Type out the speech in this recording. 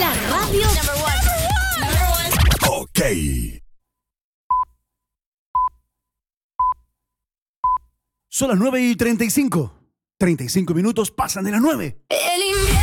La radio. Ok. Son las 9:35. 35 minutos pasan de las 9. El invierno